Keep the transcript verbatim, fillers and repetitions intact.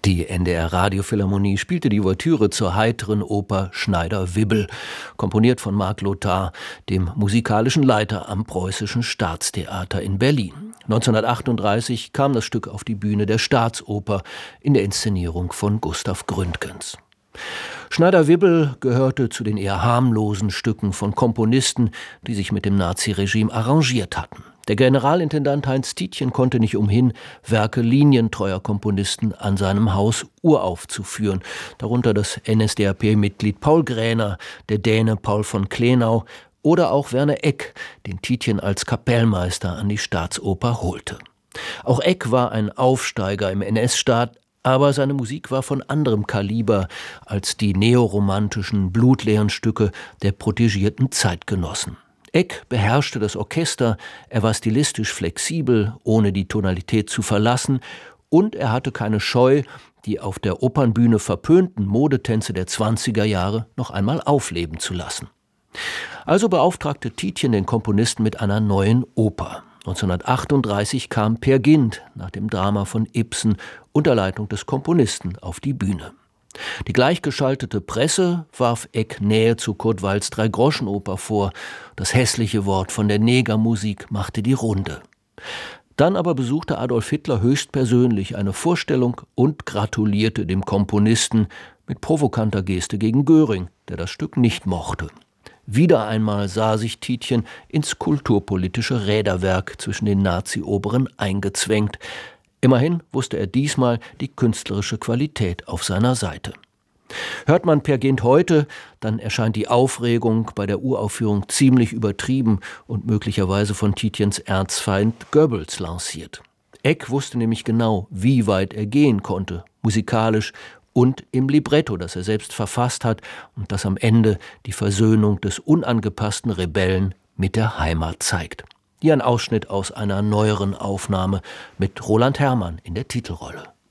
Die N D R-Radiophilharmonie spielte die Ouvertüre zur heiteren Oper Schneider-Wibbel, komponiert von Marc Lothar, dem musikalischen Leiter am Preußischen Staatstheater in Berlin. neunzehnhundertachtunddreißig kam das Stück auf die Bühne der Staatsoper in der Inszenierung von Gustav Gründgens. Schneider-Wibbel gehörte zu den eher harmlosen Stücken von Komponisten, die sich mit dem Naziregime arrangiert hatten. Der Generalintendant Heinz Tietjen konnte nicht umhin, Werke linientreuer Komponisten an seinem Haus uraufzuführen, darunter das N S D A P-Mitglied Paul Gräner, der Däne Paul von Klenau oder auch Werner Egk, den Tietjen als Kapellmeister an die Staatsoper holte. Auch Egk war ein Aufsteiger im N S-Staat, aber seine Musik war von anderem Kaliber als die neoromantischen, blutleeren Stücke der protegierten Zeitgenossen. Egk beherrschte das Orchester, er war stilistisch flexibel, ohne die Tonalität zu verlassen, und er hatte keine Scheu, die auf der Opernbühne verpönten Modetänze der zwanziger Jahre noch einmal aufleben zu lassen. Also beauftragte Tietjen den Komponisten mit einer neuen Oper. neunzehnhundertachtunddreißig kam Peer Gynt nach dem Drama von Ibsen unter Leitung des Komponisten auf die Bühne. Die gleichgeschaltete Presse warf Egk Nähe zu Kurt Weils Dreigroschenoper vor. Das hässliche Wort von der Negermusik machte die Runde. Dann aber besuchte Adolf Hitler höchstpersönlich eine Vorstellung und gratulierte dem Komponisten mit provokanter Geste gegen Göring, der das Stück nicht mochte. Wieder einmal sah sich Tietjen ins kulturpolitische Räderwerk zwischen den Nazi-Oberen eingezwängt. Immerhin wusste er diesmal die künstlerische Qualität auf seiner Seite. Hört man Peer Gynt heute, dann erscheint die Aufregung bei der Uraufführung ziemlich übertrieben und möglicherweise von Tietjens Erzfeind Goebbels lanciert. Egk wusste nämlich genau, wie weit er gehen konnte, musikalisch und im Libretto, das er selbst verfasst hat und das am Ende die Versöhnung des unangepassten Rebellen mit der Heimat zeigt. Hier ein Ausschnitt aus einer neueren Aufnahme mit Roland Herrmann in der Titelrolle.